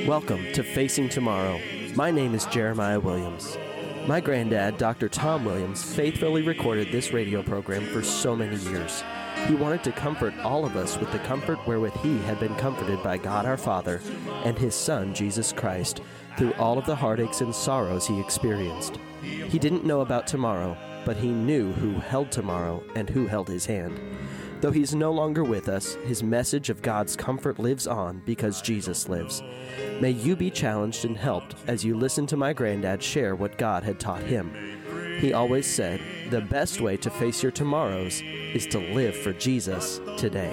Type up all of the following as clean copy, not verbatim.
Welcome to Facing Tomorrow. My name is Jeremiah Williams. My granddad, Dr. Tom Williams, faithfully recorded this radio program for so many years. He wanted to comfort all of us with the comfort wherewith he had been comforted by God our Father and his Son, Jesus Christ, through all of the heartaches and sorrows he experienced. He didn't know about tomorrow, but he knew who held tomorrow and who held his hand. Though he's no longer with us, his message of God's comfort lives on because Jesus lives. May you be challenged and helped as you listen to my granddad share what God had taught him. He always said, the best way to face your tomorrows is to live for Jesus today.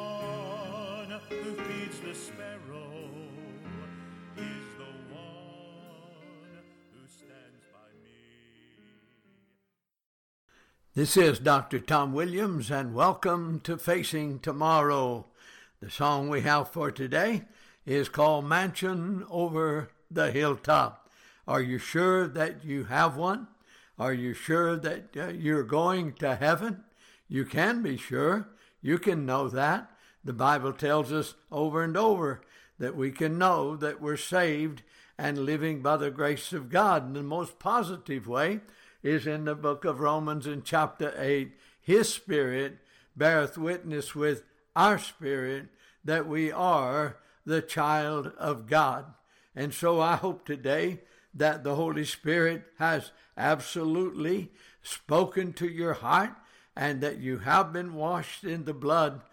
This is Dr. Tom Williams, and welcome to Facing Tomorrow. The song we have for today is called Mansion Over the Hilltop. Are you sure that you have one? Are you sure that you're going to heaven? You can be sure. You can know that. The Bible tells us over and over that we can know that we're saved and living by the grace of God. And the most positive way is in the book of Romans in chapter 8. His Spirit beareth witness with our spirit that we are the child of God. And so I hope today that the Holy Spirit has absolutely spoken to your heart and that you have been washed in the blood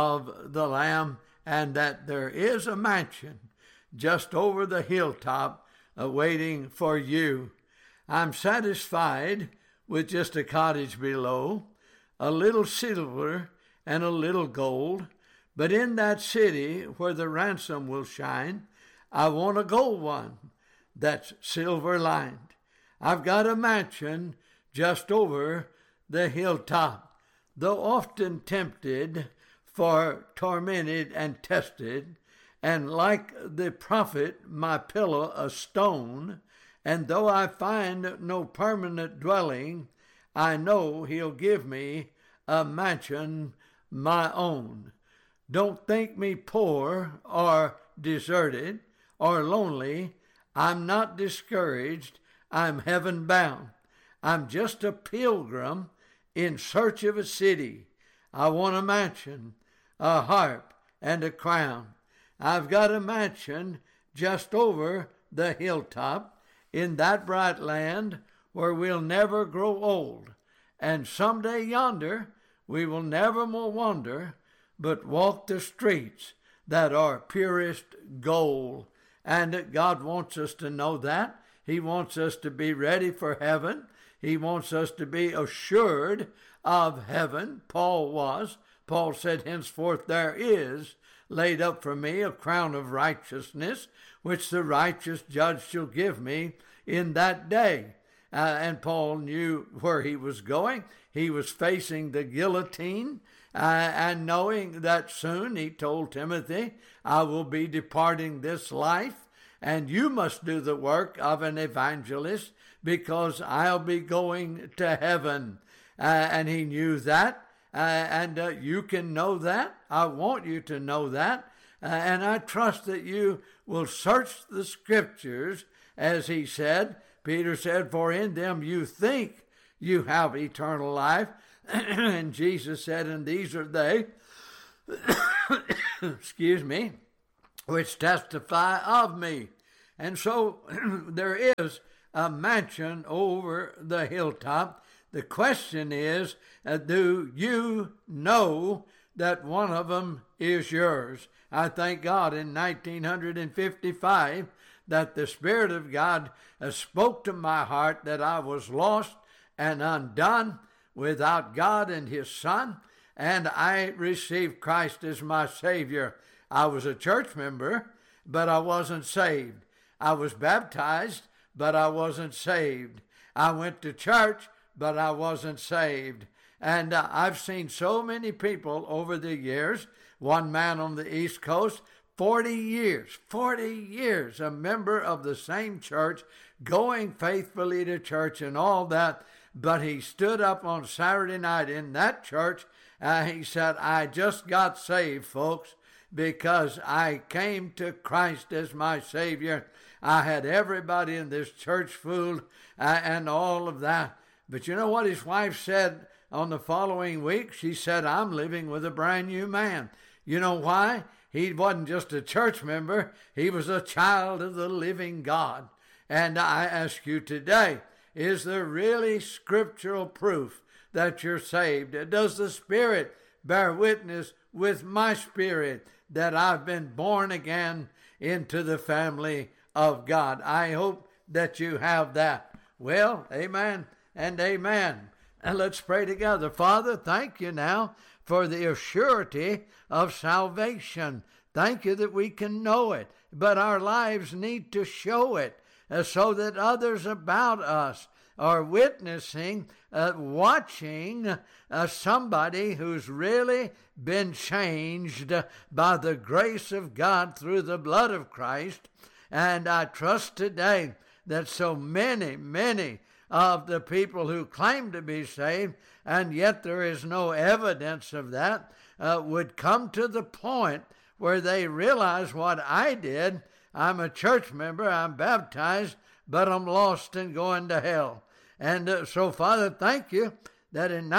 of the Lamb and that there is a mansion just over the hilltop waiting for you. I'm satisfied with just a cottage below, a little silver and a little gold, but in that city where the ransom will shine, I want a gold one that's silver lined. I've got a mansion just over the hilltop. Though often tempted, for tormented and tested, and like the prophet, my pillow a stone, and though I find no permanent dwelling, I know he'll give me a mansion my own. Don't think me poor or deserted or lonely. I'm not discouraged. I'm heaven bound. I'm just a pilgrim in search of a city. I want a mansion, a harp, and a crown. I've got a mansion just over the hilltop, in that bright land where we'll never grow old. And someday yonder we will never more wander, but walk the streets that are purest gold. And God wants us to know that. He wants us to be ready for heaven. He wants us to be assured of heaven. Paul was. Paul said, henceforth there is laid up for me a crown of righteousness, which the righteous judge shall give me in that day. And Paul knew where he was going. He was facing the guillotine, and knowing that soon, he told Timothy, I will be departing this life, and you must do the work of an evangelist, because I'll be going to heaven. And he knew that. And you can know that. I want you to know that. And I trust that you will search the scriptures, as he said. Peter said, for in them you think you have eternal life. And Jesus said, and these are they, excuse me, which testify of me. And so there is a mansion over the hilltop. The question is, do you know that one of them is yours? I thank God in 1955 that the Spirit of God spoke to my heart that I was lost and undone without God and his Son, and I received Christ as my Savior. I was a church member, but I wasn't saved. I was baptized, but I wasn't saved. I went to church, but I wasn't saved. And I've seen so many people over the years. One man on the East Coast, 40 years, a member of the same church, going faithfully to church and all that. But he stood up on Saturday night in that church. He said, I just got saved, folks. because I came to Christ as my Savior. I had everybody in this church fooled and all of that. But you know what his wife said on the following week? She said, I'm living with a brand new man. You know why? He wasn't just a church member. He was a child of the living God. And I ask you today, is there really scriptural proof that you're saved? Does the Spirit bear witness with my spirit that I've been born again into the family of God? I hope that you have that. Well, amen and amen. And let's pray together. Father, thank you now for the assurity of salvation. Thank you that we can know it, but our lives need to show it so that others about us are witnessing, watching somebody who's really been changed by the grace of God through the blood of Christ. And I trust today that so many of the people who claim to be saved, and yet there is no evidence of that, would come to the point where they realize what I did. I'm a church member, I'm baptized, but I'm lost and going to hell. And so, Father, thank you that in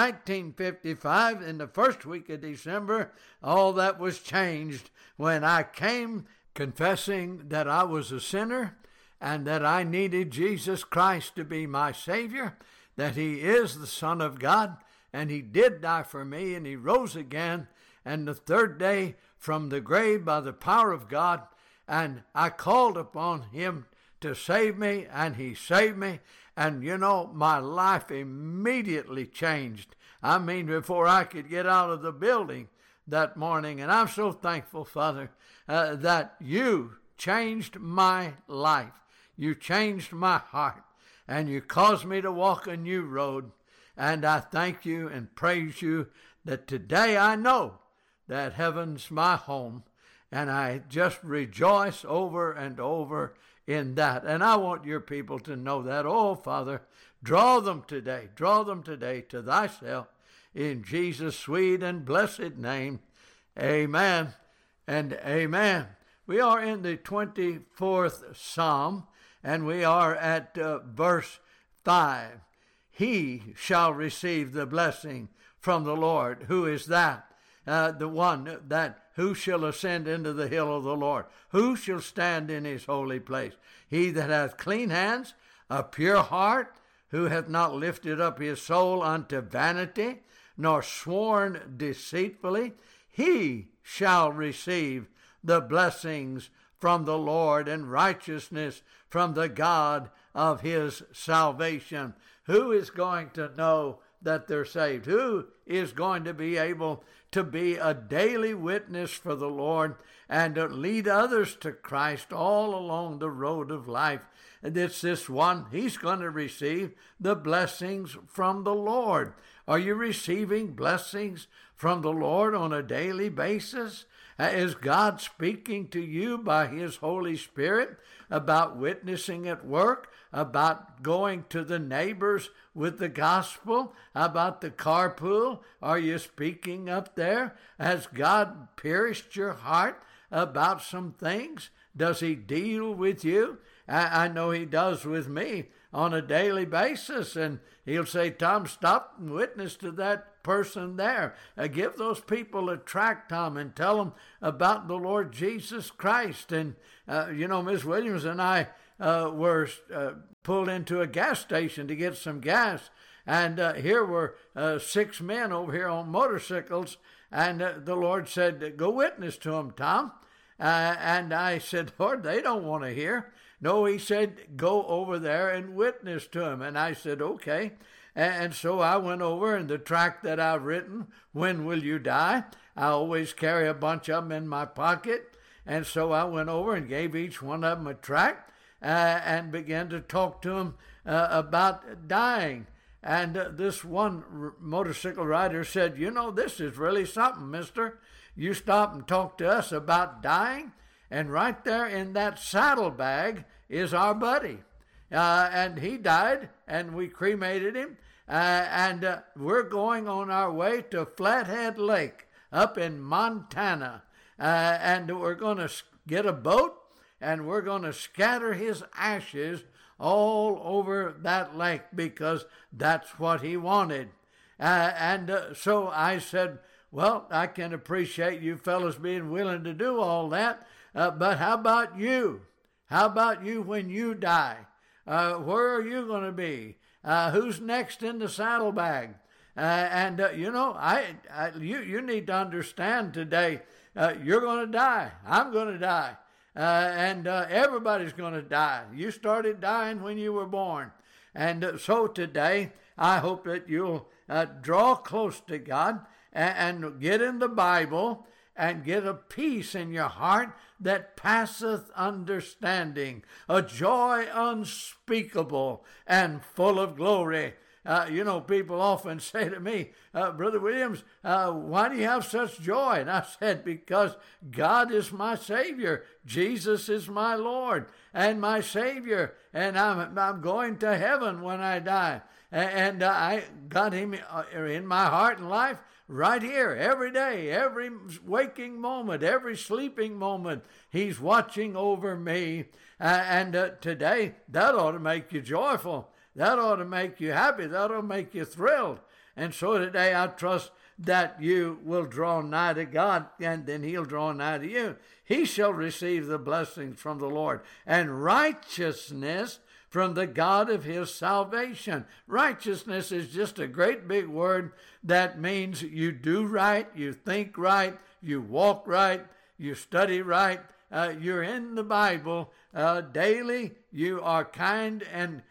1955, in the first week of December, all that was changed when I came confessing that I was a sinner and that I needed Jesus Christ to be my Savior, that He is the Son of God, and He did die for me, and He rose again, and the third day from the grave by the power of God, and I called upon Him to save me, and He saved me. And you know, my life immediately changed. I mean, before I could get out of the building that morning. And I'm so thankful, Father, that you changed my life. You changed my heart. And you caused me to walk a new road. And I thank you and praise you that today I know that heaven's my home. And I just rejoice over and over in that. And I want your people to know that. Oh, Father, draw them today to thyself in Jesus' sweet and blessed name. Amen and amen. We are in the 24th Psalm, and we are at verse 5. He shall receive the blessing from the Lord. Who is that? The one that who shall ascend into the hill of the Lord? Who shall stand in his holy place? He that hath clean hands, a pure heart, who hath not lifted up his soul unto vanity, nor sworn deceitfully, he shall receive the blessings from the Lord and righteousness from the God of his salvation. Who is going to know that they're saved? Who is going to be able to be a daily witness for the Lord and to lead others to Christ all along the road of life? And it's this one. He's going to receive the blessings from the Lord. Are you receiving blessings from the Lord on a daily basis? Is God speaking to you by His Holy Spirit about witnessing at work, about going to the neighbors with the gospel, about the carpool? Are you speaking up there? Has God pierced your heart about some things? Does He deal with you? I know He does with me on a daily basis, and He'll say, Tom, stop and witness to that person there. Give those people a tract, Tom, and tell them about the Lord Jesus Christ. And, Ms. Williams and I were pulled into a gas station to get some gas. And here were 6 men over here on motorcycles. And the Lord said, go witness to them, Tom. And I said, Lord, they don't want to hear. No, He said, go over there and witness to them. And I said, okay. And so I went over, and the tract that I've written, When Will You Die? I always carry a bunch of them in my pocket. And so I went over and gave each one of them a tract and began to talk to them about dying. And this one motorcycle rider said, this is really something, mister. You stop and talk to us about dying, and right there in that saddlebag is our buddy. And he died, and we cremated him, and we're going on our way to Flathead Lake up in Montana. and we're going to get a boat, and we're going to scatter his ashes all over that lake, because that's what he wanted. So I said, well, I can appreciate you fellas being willing to do all that, but how about you? How about you when you die? Where are you going to be? Who's next in the saddlebag? You need to understand today, you're going to die. I'm going to die. Everybody's going to die. You started dying when you were born. And so today, I hope that you'll draw close to God and get in the Bible and get a peace in your heart that passeth understanding, a joy unspeakable and full of glory. People often say to me, Brother Williams, why do you have such joy? And I said, because God is my Savior. Jesus is my Lord and my Savior. And I'm going to heaven when I die. And I got him in my heart and life right here, every day, every waking moment, every sleeping moment. He's watching over me. Today, that ought to make you joyful. That ought to make you happy. That ought to make you thrilled. And so today I trust that you will draw nigh to God, and then he'll draw nigh to you. He shall receive the blessings from the Lord, and righteousness from the God of his salvation. Righteousness is just a great big word that means you do right, you think right, you walk right, you study right, you're in the Bible daily, you are kind and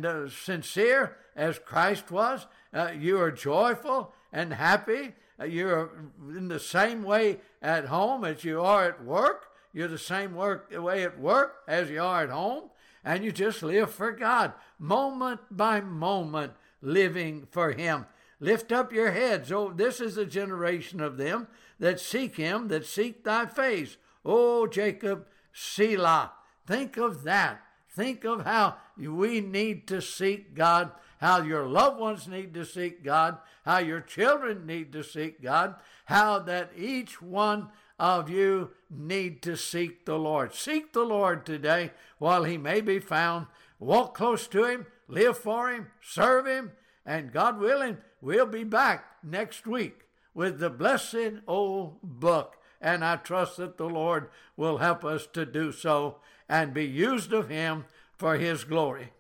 sincere as Christ was. You are joyful and happy. You're in the same way at home as you are at work. You're the same way at work as you are at home. And you just live for God, moment by moment, living for him. Lift up your heads. Oh, this is the generation of them that seek him, that seek thy face. Oh, Jacob, Selah. Think of that. Think of how we need to seek God, how your loved ones need to seek God, how your children need to seek God, how that each one of you need to seek the Lord. Seek the Lord today while he may be found. Walk close to him, live for him, serve him, and God willing, we'll be back next week with the blessed old book. And I trust that the Lord will help us to do so and be used of him for his glory.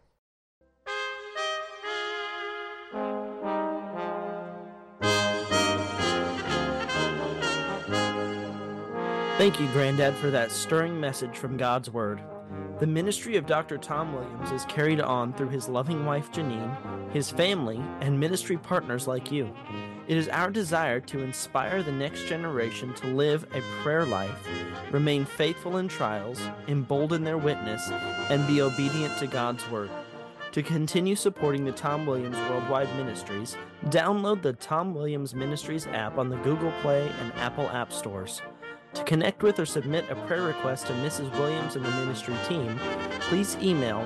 Thank you, Granddad, for that stirring message from God's Word. The ministry of Dr. Tom Williams is carried on through his loving wife, Janine, his family, and ministry partners like you. It is our desire to inspire the next generation to live a prayer life, remain faithful in trials, embolden their witness, and be obedient to God's Word. To continue supporting the Tom Williams Worldwide Ministries, download the Tom Williams Ministries app on the Google Play and Apple App Stores. To connect with or submit a prayer request to Mrs. Williams and the ministry team, please email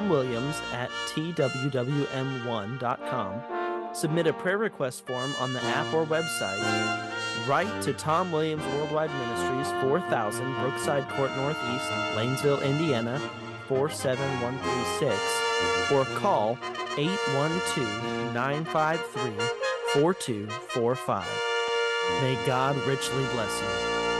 tomwilliams@twwm1.com. Submit a prayer request form on the app or website. Write to Tom Williams Worldwide Ministries, 4000 Brookside Court Northeast, Lanesville, Indiana, 47136, or call 812-953-4245. May God richly bless you.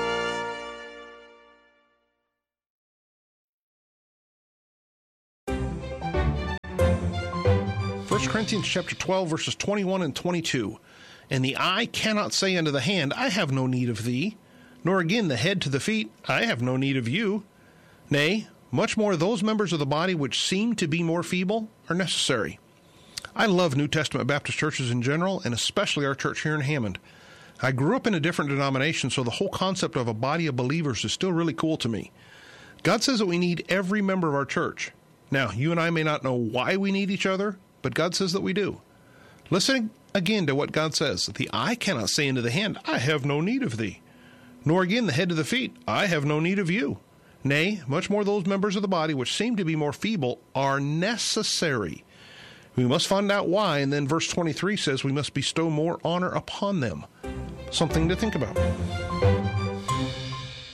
1 Corinthians chapter 12, verses 21 and 22. And the eye cannot say unto the hand, I have no need of thee, nor again the head to the feet, I have no need of you. Nay, much more those members of the body which seem to be more feeble are necessary. I love New Testament Baptist churches in general, and especially our church here in Hammond. I grew up in a different denomination, so the whole concept of a body of believers is still really cool to me. God says that we need every member of our church. Now, you and I may not know why we need each other, but God says that we do. Listen again to what God says. The eye cannot say unto the hand, I have no need of thee. Nor again the head to the feet, I have no need of you. Nay, much more those members of the body which seem to be more feeble are necessary. We must find out why, and then verse 23 says we must bestow more honor upon them. Something to think about.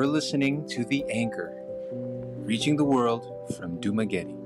You're listening to The Anchor, reaching the world from Dumaguete.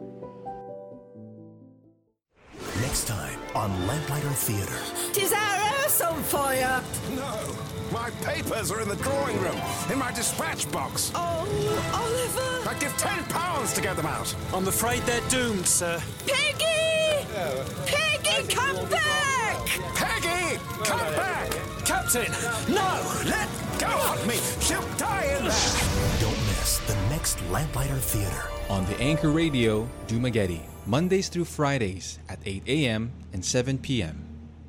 Next time on Lamplighter Theater. Tis our earth on fire! No! My papers are in the drawing room, in my dispatch box. Oh, Oliver! I'd give £10 to get them out. I'm afraid they're doomed, sir. Peggy! Peggy, come back! Peggy! Come back! Captain, no! Let go of me! She'll die in there! Don't miss the next Lamplighter Theater. On The Anchor Radio, Dumaguete, Mondays through Fridays at 8 a.m. and 7 p.m.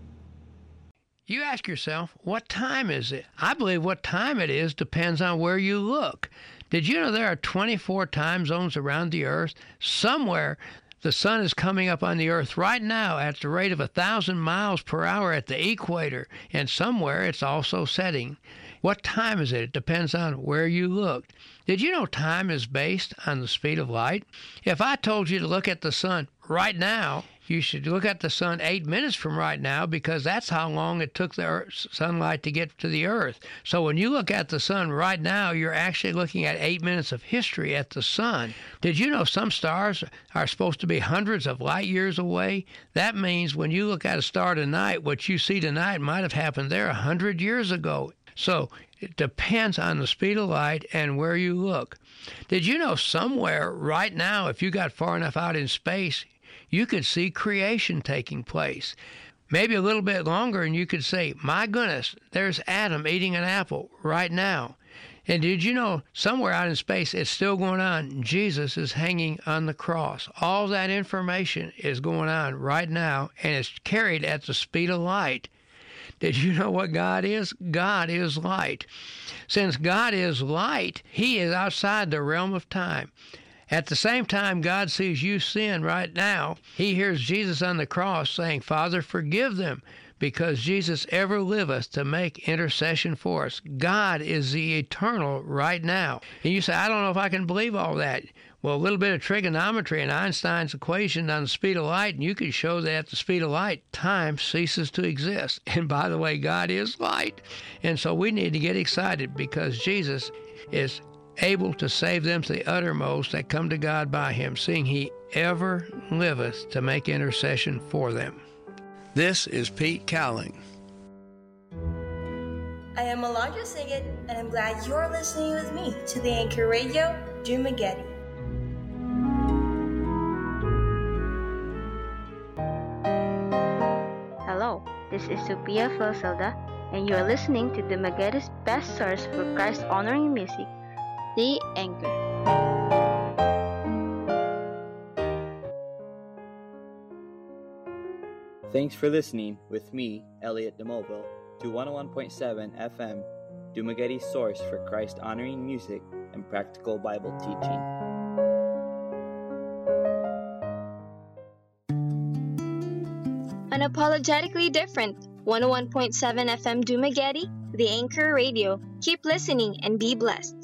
You ask yourself, what time is it? I believe what time it is depends on where you look. Did you know there are 24 time zones around the earth? Somewhere the sun is coming up on the earth right now at the rate of 1,000 miles per hour at the equator, and somewhere it's also setting. What time is it? It depends on where you look. Did you know time is based on the speed of light? If I told you to look at the sun right now, you should look at the sun 8 minutes from right now, because that's how long it took the sunlight to get to the earth. So when you look at the sun right now, you're actually looking at 8 minutes of history at the sun. Did you know some stars are supposed to be hundreds of light years away? That means when you look at a star tonight, what you see tonight might have happened there 100 years ago. So it depends on the speed of light and where you look. Did you know somewhere right now, if you got far enough out in space, you could see creation taking place? Maybe a little bit longer, and you could say, my goodness, there's Adam eating an apple right now. And did you know somewhere out in space it's still going on? Jesus is hanging on the cross. All that information is going on right now, and it's carried at the speed of light. Did you know what God is? God is light. Since God is light, He is outside the realm of time. At the same time God sees you sin right now, He hears Jesus on the cross saying, Father, forgive them, because Jesus ever liveth to make intercession for us. God is the eternal right now. And you say, I don't know if I can believe all that. Well, a little bit of trigonometry and Einstein's equation on the speed of light, and you can show that at the speed of light, time ceases to exist. And by the way, God is light. And so we need to get excited, because Jesus is able to save them to the uttermost that come to God by Him, seeing He ever liveth to make intercession for them. This is Pete Cowling. I am Alondra Siggett, and I'm glad you're listening with me to the Anchor Radio, Dumaguete. Hello, this is Sophia Felselda, and you are listening to Dumaguete's best source for Christ-honoring music, The Anchor. Thanks for listening with me, Elliot DeMoville, to 101.7 FM, Dumaguete's source for Christ-honoring music and practical Bible teaching. Unapologetically different, 101.7 FM Dumaguete, The Anchor Radio. Keep listening and be blessed.